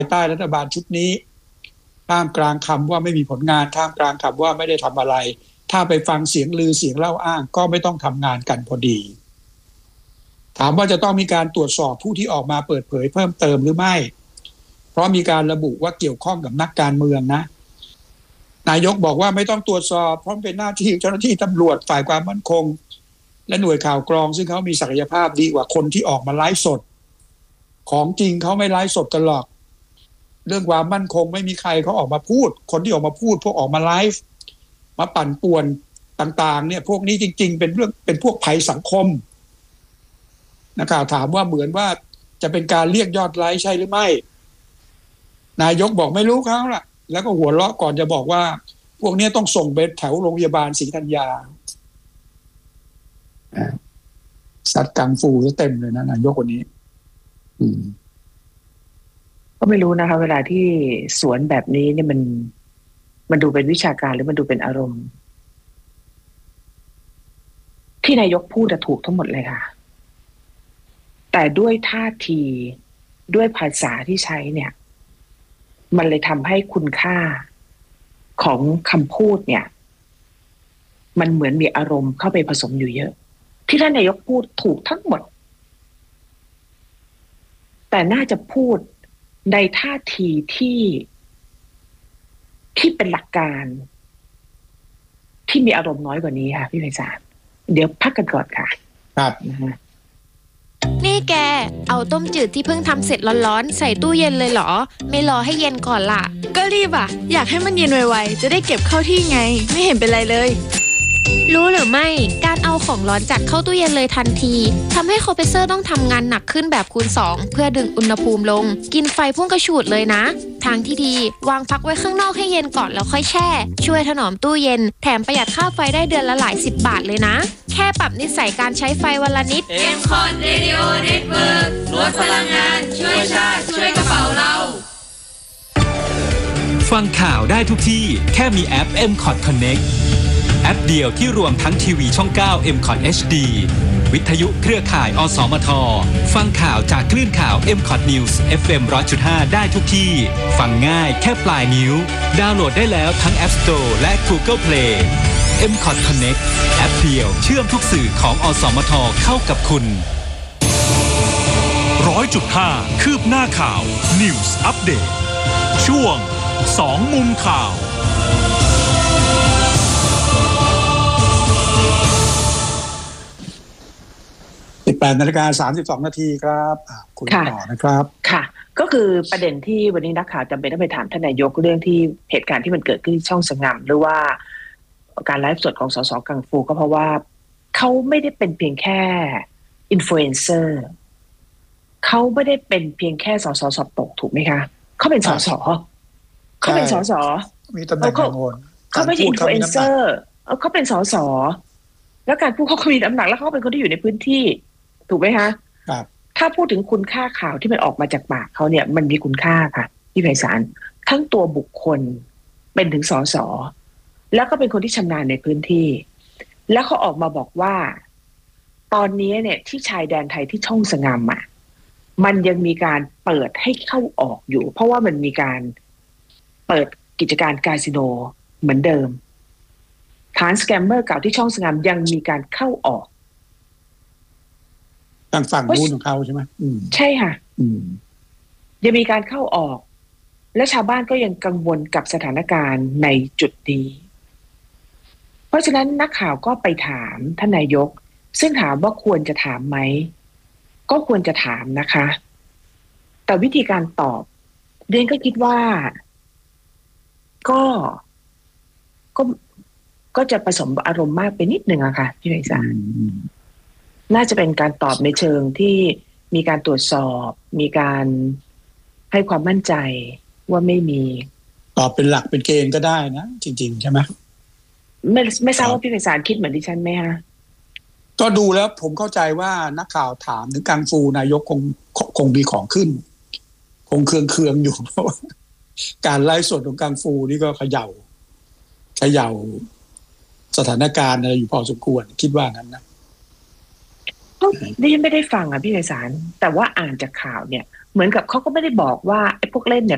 ใต้รัฐบาลชุดนี้ท่ามกลางคำว่าไม่มีผลงานท่ามกลางคำว่าไม่ได้ทำอะไรถ้าไปฟังเสียงลือเสียงเล่าอ้างก็ไม่ต้องทำงานกันพอดีถามว่าจะต้องมีการตรวจสอบผู้ที่ออกมาเปิดเผยเพิ่มเติมหรือไม่เพราะมีการระบุว่าเกี่ยวข้องกับนักการเมืองนะนายกบอกว่าไม่ต้องตรวจสอบเพราะเป็นหน้าที่เจ้าหน้าที่ตำรวจฝ่ายความมั่นคงและหน่วยข่าวกรองซึ่งเขามีศักยภาพดีกว่าคนที่ออกมาไลฟ์สดของจริงเขาไม่ไลฟ์สดกันหรอกเรื่องความมั่นคงไม่มีใครเขาออกมาพูดคนที่ออกมาพูดพวกออกมาไลฟ์มาปั่นป่วนต่างๆเนี่ยพวกนี้จริงๆเป็นเรื่องเป็นพวกภัยสังคมนะครับถามว่าเหมือนว่าจะเป็นการเรียกยอดไลค์ใช่หรือไม่นายกบอกไม่รู้เขาล่ะแล้วก็หัวเราะก่อนจะบอกว่าพวกนี้ต้องส่งไปแถวโรงพยาบาลศรีธัญญาสัตว์กังฟูเต็มเลยนะนายกคนนี้ก็ไม่รู้นะคะเวลาที่สวนแบบนี้เนี่ยมันดูเป็นวิชาการหรือมันดูเป็นอารมณ์ที่นายกพูดถูกทั้งหมดเลยค่ะแต่ด้วยท่าทีด้วยภาษาที่ใช้เนี่ยมันเลยทำให้คุณค่าของคำพูดเนี่ยมันเหมือนมีอารมณ์เข้าไปผสมอยู่เยอะที่ท่านนายกพูดถูกทั้งหมดแต่น่าจะพูดในท่าทีที่เป็นหลักการที่มีอารมณ์น้อยกว่านี้ค่ะพี่ไพศาลเดี๋ยวพักกันก่อนค่ะครับนี่แกเอาต้มจืดที่เพิ่งทำเสร็จร้อนๆใส่ตู้เย็นเลยเหรอไม่รอให้เย็นก่อนล่ะก็รีบอยากให้มันเย็นไวๆจะได้เก็บเข้าที่ไงไม่เห็นเป็นไรเลยรู้หรือไม่การเอาของร้อนจัดเข้าตู้เย็นเลยทันทีทำให้คอมเพรสเซอร์ต้องทำงานหนักขึ้นแบบคูณ2เพื่อดึงอุณหภูมิลงกินไฟพุ่งกระฉูดเลยนะทางที่ดีวางพักไว้ข้างนอกให้เย็นก่อนแล้วค่อยแช่ช่วยถนอมตู้เย็นแถมประหยัดค่าไฟได้เดือนละหลาย10 บาทเลยนะแค่ปรับนิสัยการใช้ไฟวันละนิด M-Cot Radio Network ลดพลังงานช่วยชาติช่วยกระเป๋าเราฟังข่าวได้ทุกที่แค่มีแอป M-Cot Connectแอปเดียวที่รวมทั้งทีวีช่อง 9 M-Cot HD วิทยุเครือข่ายอสมทฟังข่าวจากคลื่นข่าว M-Cot News FM 100.5 ได้ทุกที่ฟังง่ายแค่ปลายนิ้วดาวน์โหลดได้แล้วทั้ง App Store และ Google Play M-Cot Connect แอปเดียวเชื่อมทุกสื่อของอสมทเข้ากับคุณ 100.5 คืบหน้าข่าว News Update ช่วง2มุมข่าว 18:32 นาทีครับคุณต่อนะครับค่ะก็คือประเด็นที่วันนี้นักข่าวจำเป็นต้องไปถามท่านนายกเรื่องที่เหตุการณ์ที่มันเกิดขึ้นที่ช่องสงหรือว่าการไลฟ์สดของสสกังฟูก็เพราะว่าเขาไม่ได้เป็นเพียงแค่อินฟลูเอนเซอร์เขาไม่ได้เป็นเพียงแค่สสสอบตกถูกไหมคะเขาเป็นสสเขาเป็นสสมีตำแหน่งเขาไม่ใช่อินฟลูเอนเซอร์เขาเป็นสสแล้วการพูดเขาก็มีน้ำหนักแล้วเขาเป็นคนที่อยู่ในพื้นที่ถูกไหมคะครับถ้าพูดถึงคุณค่าข่าวที่มันออกมาจากปากเขาเนี่ยมันมีคุณค่าค่ะพี่ไพศาลทั้งตัวบุคคลเป็นถึงสสแล้วก็เป็นคนที่ชำนาญในพื้นที่แล้วเขาออกมาบอกว่าตอนนี้เนี่ยที่ชายแดนไทยที่ช่องสงามมันยังมีการเปิดให้เข้าออกอยู่เพราะว่ามันมีการเปิดกิจการคาสิโนเหมือนเดิมฐานสแกมเมอร์เก่าที่ช่องสงามยังมีการเข้าออกทางฝั่งนู้นของเขาใช่ไหมใช่ค่ะยังมีการเข้าออกและชาวบ้านก็ยังกังวลกับสถานการณ์ในจุดนี้เพราะฉะนั้นนักข่าวก็ไปถามท่านนายกซึ่งถามว่าควรจะถามไหมก็ควรจะถามนะคะแต่วิธีการตอบเรียนก็คิดว่าก็จะผสมอารมณ์มากไปนิดนึงอะค่ะพี่ไพศาลน่าจะเป็นการตอบในเชิงที่มีการตรวจสอบมีการให้ความมั่นใจว่าไม่มีตอบเป็นหลักเป็นเกณฑ์ก็ได้นะจริงๆใช่ไหมไม่ทราบว่าพี่ไพศาลคิดเหมือนดิฉันไหมคะก็ดูแล้วผมเข้าใจว่านักข่าวถามถึงกังฟูนายกคงมีของขึ้นคงเคืองอยู่เพราะว่าการไลฟ์สดของกังฟูนี่ก็เขย่าสถานการณ์อะไรอยู่พอสมควรคิดว่างั้นนะดิฉันไม่ได้ฟังพี่ไพศาลแต่ว่าอ่านจากข่าวเนี่ยเหมือนกับเขาก็ไม่ได้บอกว่าไอ้พวกเล่นเนี่ย